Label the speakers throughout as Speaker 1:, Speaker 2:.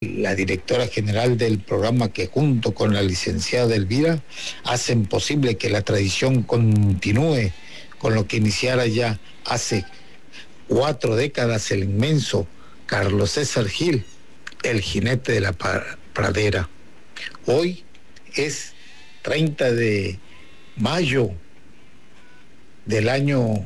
Speaker 1: la directora general del programa, que junto con la licenciada Elvira hacen posible que la tradición continúe con lo que iniciara ya hace 4 décadas el inmenso Carlos César Gil, el jinete de la pradera. Hoy es 30 de mayo del año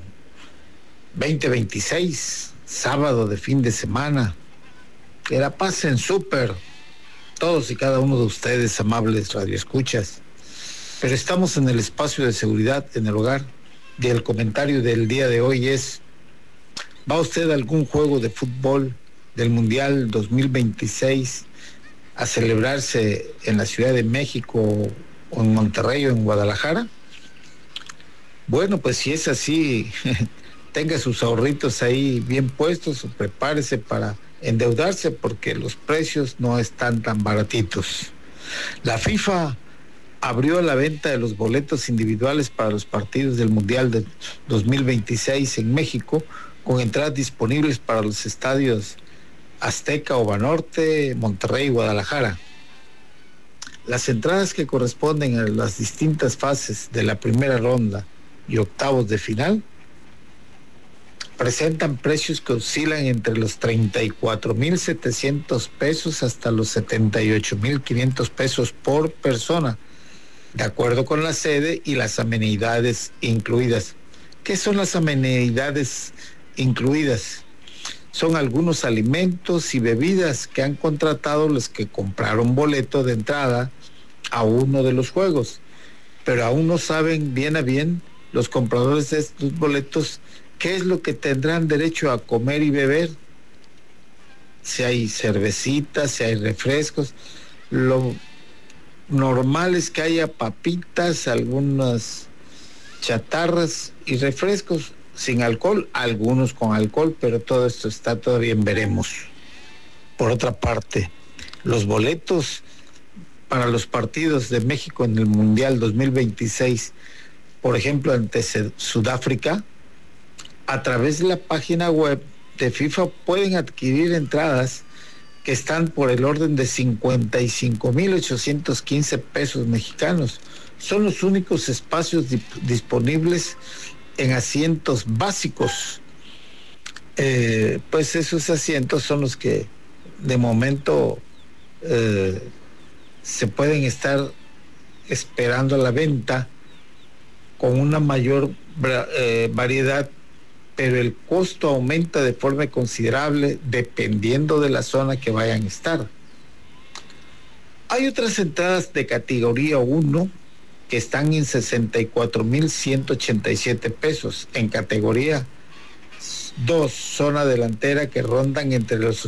Speaker 1: 2026, sábado de fin de semana. Que la pasen súper todos y cada uno de ustedes, amables radioescuchas. Pero estamos en el espacio de seguridad en el hogar, y el comentario del día de hoy es: ¿va usted a algún juego de fútbol del Mundial 2026 a celebrarse en la Ciudad de México o en Monterrey o en Guadalajara? Bueno, pues si es así, tenga sus ahorritos ahí bien puestos o prepárese para endeudarse, porque los precios no están tan baratitos. La FIFA abrió la venta de los boletos individuales para los partidos del Mundial de 2026 en México, con entradas disponibles para los estadios Azteca o Banorte, Monterrey y Guadalajara. Las entradas que corresponden a las distintas fases de la primera ronda y octavos de final presentan precios que oscilan entre los 34,700 pesos hasta los 78,500 pesos por persona, de acuerdo con la sede y las amenidades incluidas. ¿Qué son las amenidades incluidas? Son algunos alimentos y bebidas que han contratado los que compraron boleto de entrada a uno de los juegos, pero aún no saben bien a bien los compradores de estos boletos qué es lo que tendrán derecho a comer y beber. Si hay cervecitas, si hay refrescos. Lo normal es que haya papitas, algunas chatarras y refrescos sin alcohol, algunos con alcohol, pero todo esto está todavía en veremos. Por otra parte, los boletos para los partidos de México en el Mundial 2026, por ejemplo, ante Sudáfrica, a través de la página web de FIFA pueden adquirir entradas que están por el orden de 55,815 pesos mexicanos. Son los únicos espacios disponibles en asientos básicos. Pues esos asientos son los que de momento se pueden estar esperando a la venta con una mayor variedad, pero el costo aumenta de forma considerable dependiendo de la zona que vayan a estar. Hay otras entradas de categoría 1 que están en 64,187 pesos, en categoría 2, zona delantera, que rondan entre los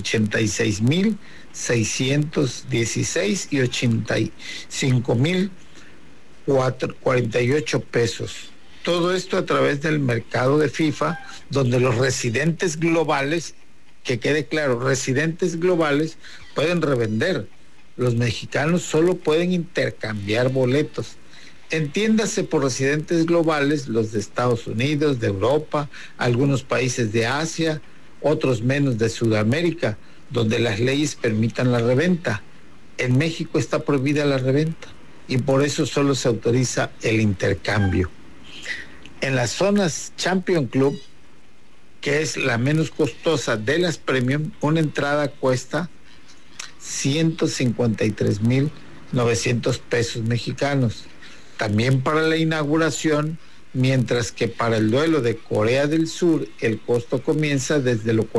Speaker 1: 86,616 y 85,048 pesos. Todo esto a través del mercado de FIFA, donde los residentes globales, que quede claro, residentes globales pueden revender. Los mexicanos solo pueden intercambiar boletos. Entiéndase por residentes globales los de Estados Unidos, de Europa, algunos países de Asia, otros menos de Sudamérica, donde las leyes permitan la reventa. En México está prohibida la reventa y por eso solo se autoriza el intercambio. En las zonas Champion Club, que es la menos costosa de las Premium, una entrada cuesta 153,900 pesos mexicanos. También para la inauguración, mientras que para el duelo de Corea del Sur el costo comienza desde los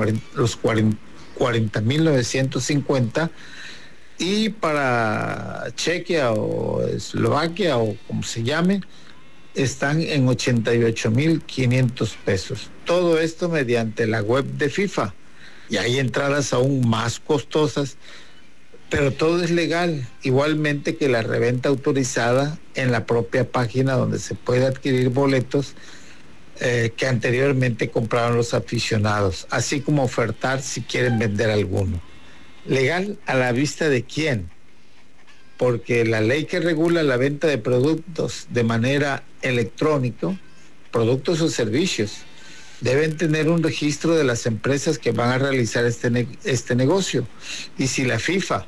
Speaker 1: 40,950, y para Chequia o Eslovaquia o como se llame, están en 88,500 pesos. Todo esto mediante la web de FIFA. Y hay entradas aún más costosas, pero todo es legal, igualmente que la reventa autorizada en la propia página donde se puede adquirir boletos que anteriormente compraron los aficionados, así como ofertar si quieren vender alguno. ¿Legal a la vista de quién? Porque la ley que regula la venta de productos de manera electrónica, productos o servicios, deben tener un registro de las empresas que van a realizar este negocio. Y si la FIFA